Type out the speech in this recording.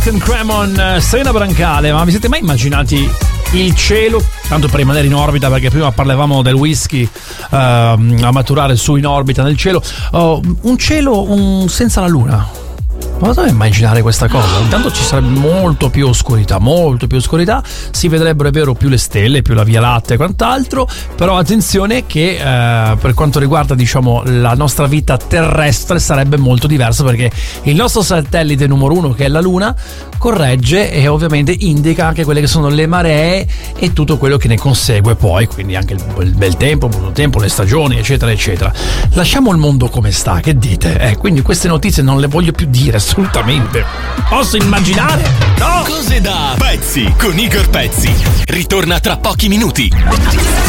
and Cremon, Serena Brancale. Ma vi siete mai immaginati il cielo, tanto per rimanere in orbita, perché prima parlavamo del whisky a maturare su in orbita nel cielo, un cielo senza la luna? Potete immaginare questa cosa? Intanto ci sarebbe molto più oscurità, si vedrebbero, è vero, più le stelle, più la Via Lattea e quant'altro, però attenzione che per quanto riguarda, diciamo, la nostra vita terrestre sarebbe molto diversa, perché il nostro satellite numero 1, che è la Luna, corregge e ovviamente indica anche quelle che sono le maree e tutto quello che ne consegue poi, quindi anche il bel tempo, il brutto tempo, le stagioni, eccetera eccetera. Lasciamo il mondo come sta, che dite? Quindi queste notizie non le voglio più dire assolutamente. Posso immaginare? No! Cose da pezzi con Igor Pezzi. Ritorna tra pochi minuti.